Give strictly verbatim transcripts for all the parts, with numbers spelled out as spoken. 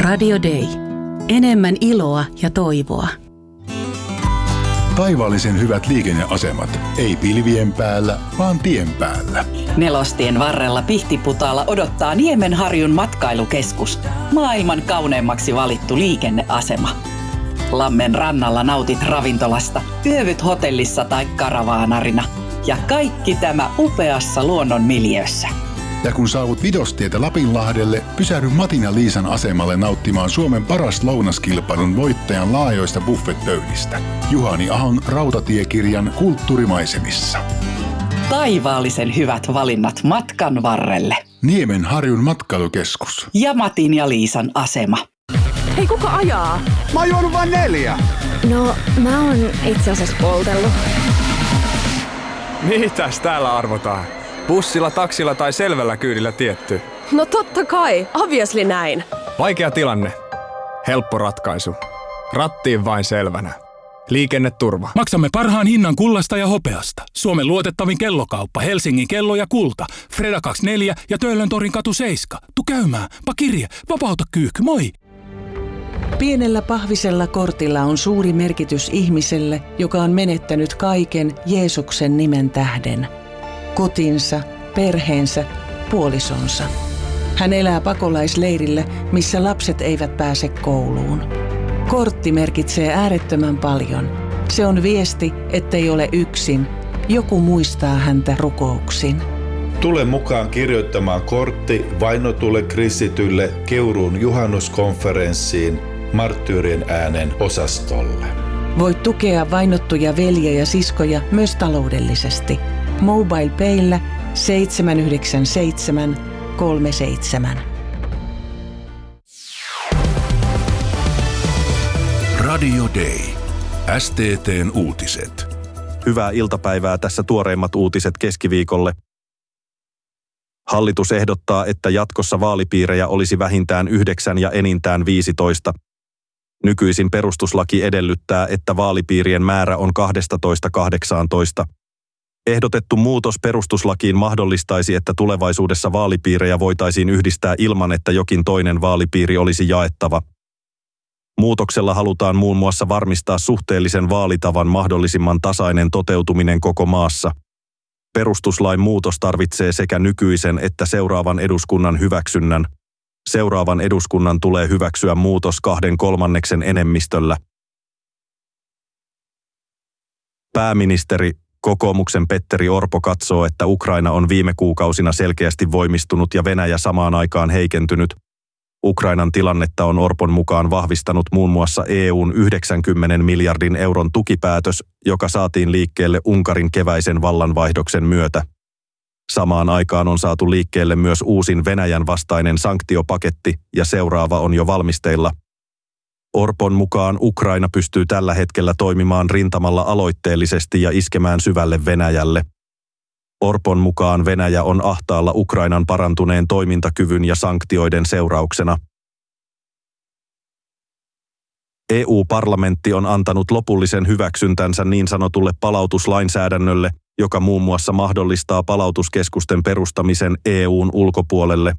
Radio Day. Enemmän iloa ja toivoa. Taivaallisen hyvät liikenneasemat. Ei pilvien päällä, vaan tien päällä. Nelostien varrella Pihtiputaalla odottaa Niemenharjun matkailukeskus. Maailman kauneimmaksi valittu liikenneasema. Lammen rannalla nautit ravintolasta, yövyt hotellissa tai karavaanarina. Ja kaikki tämä upeassa luonnon miljöössä. Ja kun saavut Vidostietä Lapinlahdelle, pysähdy Matin ja Liisan asemalle nauttimaan Suomen paras lounaskilpailun voittajan laajoista buffetpöydistä. Juhani Ahon rautatiekirjan Kulttuurimaisemissa. Taivaallisen hyvät valinnat matkan varrelle. Niemenharjun matkailukeskus. Ja Matin ja Liisan asema. Hei, kuka ajaa? Mä oon juonut vain neljä. No, mä oon itse asiassa poltellut. Mitäs täällä arvotaan? Bussilla, taksilla tai selvällä kyydillä tietty? No totta kai, obviously näin. Vaikea tilanne. Helppo ratkaisu. Rattiin vain selvänä. Liikenneturva. Maksamme parhaan hinnan kullasta ja hopeasta. Suomen luotettavin kellokauppa, Helsingin kello ja kulta. Freda kaksikymmentäneljä ja Töölöntorin katu seitsemän. Tu käymään. Pakirje, vapauta kyykky, moi! Pienellä pahvisella kortilla on suuri merkitys ihmiselle, joka on menettänyt kaiken Jeesuksen nimen tähden. Kotinsa, perheensä, puolisonsa. Hän elää pakolaisleirillä, missä lapset eivät pääse kouluun. Kortti merkitsee äärettömän paljon. Se on viesti, ettei ole yksin. Joku muistaa häntä rukouksin. Tule mukaan kirjoittamaan kortti vainotulle kristitylle Keuruun juhannuskonferenssiin Marttyyrien äänen osastolle. Voit tukea vainottuja veljiä ja siskoja myös taloudellisesti. MobilePayllä seitsemän yhdeksän seitsemän kolme seitsemän. Radio Day. S T T:n uutiset. Hyvää iltapäivää, tässä tuoreimmat uutiset keskiviikolle. Hallitus ehdottaa, että jatkossa vaalipiirejä olisi vähintään yhdeksän ja enintään viisitoista. Nykyisin perustuslaki edellyttää, että vaalipiirien määrä on kaksitoista kahdeksantoista. Ehdotettu muutos perustuslakiin mahdollistaisi, että tulevaisuudessa vaalipiirejä voitaisiin yhdistää ilman, että jokin toinen vaalipiiri olisi jaettava. Muutoksella halutaan muun muassa varmistaa suhteellisen vaalitavan mahdollisimman tasainen toteutuminen koko maassa. Perustuslain muutos tarvitsee sekä nykyisen että seuraavan eduskunnan hyväksynnän. Seuraavan eduskunnan tulee hyväksyä muutos kahden kolmanneksen enemmistöllä. Pääministeri, kokoomuksen Petteri Orpo katsoo, että Ukraina on viime kuukausina selkeästi voimistunut ja Venäjä samaan aikaan heikentynyt. Ukrainan tilannetta on Orpon mukaan vahvistanut muun muassa E U:n yhdeksänkymmentä miljardin euron tukipäätös, joka saatiin liikkeelle Unkarin keväisen vallanvaihdoksen myötä. Samaan aikaan on saatu liikkeelle myös uusin Venäjän vastainen sanktiopaketti ja seuraava on jo valmisteilla. Orpon mukaan Ukraina pystyy tällä hetkellä toimimaan rintamalla aloitteellisesti ja iskemään syvälle Venäjälle. Orpon mukaan Venäjä on ahtaalla Ukrainan parantuneen toimintakyvyn ja sanktioiden seurauksena. E U-parlamentti on antanut lopullisen hyväksyntänsä niin sanotulle palautuslainsäädännölle, joka muun muassa mahdollistaa palautuskeskusten perustamisen E U:n ulkopuolelle.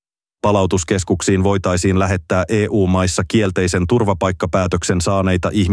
Palautuskeskuksiin voitaisiin lähettää E U-maissa kielteisen turvapaikkapäätöksen saaneita ihmisiä